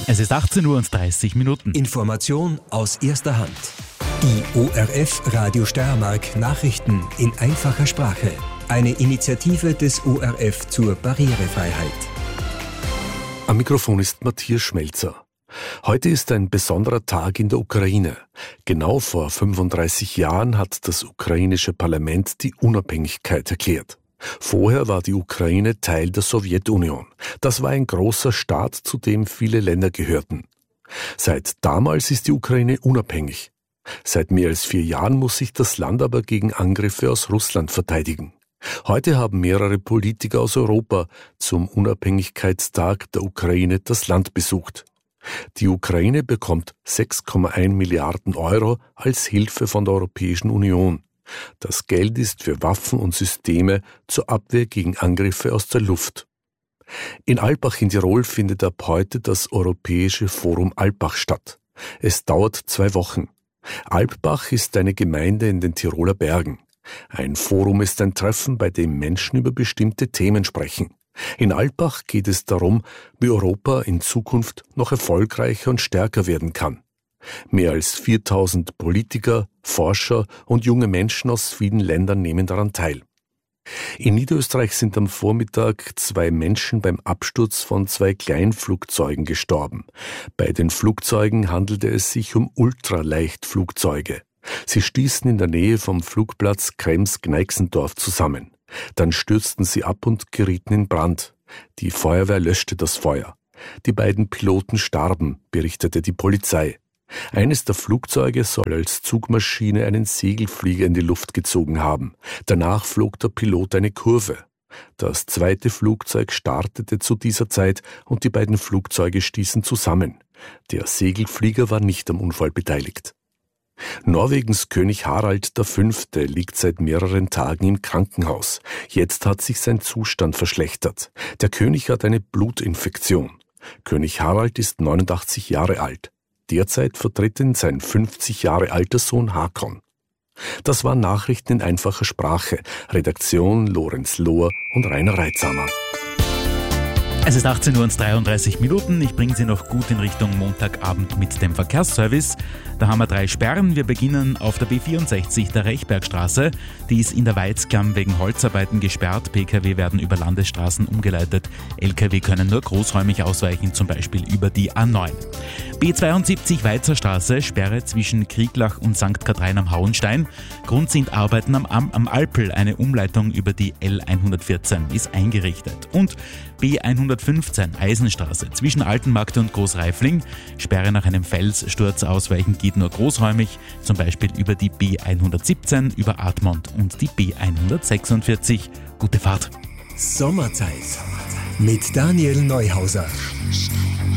Es ist 18:30 Uhr. Information aus erster Hand. Die ORF Radio Steiermark Nachrichten in einfacher Sprache. Eine Initiative des ORF zur Barrierefreiheit. Am Mikrofon ist Matthias Schmelzer. Heute ist ein besonderer Tag in der Ukraine. Genau vor 35 Jahren hat das ukrainische Parlament die Unabhängigkeit erklärt. Vorher war die Ukraine Teil der Sowjetunion. Das war ein großer Staat, zu dem viele Länder gehörten. Seit damals ist die Ukraine unabhängig. Seit mehr als 4 Jahren muss sich das Land aber gegen Angriffe aus Russland verteidigen. Heute haben mehrere Politiker aus Europa zum Unabhängigkeitstag der Ukraine das Land besucht. Die Ukraine bekommt 6,1 Milliarden Euro als Hilfe von der Europäischen Union. Das Geld ist für Waffen und Systeme zur Abwehr gegen Angriffe aus der Luft. In Alpbach in Tirol findet ab heute das Europäische Forum Alpbach statt. Es dauert 2 Wochen. Alpbach ist eine Gemeinde in den Tiroler Bergen. Ein Forum ist ein Treffen, bei dem Menschen über bestimmte Themen sprechen. In Alpbach geht es darum, wie Europa in Zukunft noch erfolgreicher und stärker werden kann. Mehr als 4000 Politiker, Forscher und junge Menschen aus vielen Ländern nehmen daran teil. In Niederösterreich sind am Vormittag 2 Menschen beim Absturz von 2 Kleinflugzeugen gestorben. Bei den Flugzeugen handelte es sich um Ultraleichtflugzeuge. Sie stießen in der Nähe vom Flugplatz Krems-Gneixendorf zusammen. Dann stürzten sie ab und gerieten in Brand. Die Feuerwehr löschte das Feuer. Die beiden Piloten starben, berichtete die Polizei. Eines der Flugzeuge soll als Zugmaschine einen Segelflieger in die Luft gezogen haben. Danach flog der Pilot eine Kurve. Das zweite Flugzeug startete zu dieser Zeit und die beiden Flugzeuge stießen zusammen. Der Segelflieger war nicht am Unfall beteiligt. Norwegens König Harald V. liegt seit mehreren Tagen im Krankenhaus. Jetzt hat sich sein Zustand verschlechtert. Der König hat eine Blutinfektion. König Harald ist 89 Jahre alt. Derzeit vertritt ihn sein 50 Jahre alter Sohn Hakon. Das waren Nachrichten in einfacher Sprache. Redaktion Lorenz Lohr und Rainer Reitsamer. Es ist 18:33 Uhr. Ich bringe Sie noch gut in Richtung Montagabend mit dem Verkehrsservice. Da haben wir 3 Sperren. Wir beginnen auf der B64 der Rechbergstraße. Die ist in der Weizklamm wegen Holzarbeiten gesperrt. Pkw werden über Landesstraßen umgeleitet. Lkw können nur großräumig ausweichen, zum Beispiel über die A9. B72 Weizerstraße, Sperre zwischen Krieglach und St. Kathrein am Hauenstein. Grund sind Arbeiten am Alpel. Eine Umleitung über die L114 ist eingerichtet. Und B115 Eisenstraße zwischen Altenmarkt und Großreifling. Sperre nach einem Felssturz ausweichen geht nur großräumig, zum Beispiel über die B117, über Admont und die B146. Gute Fahrt. Sommerzeit mit Daniel Neuhauser.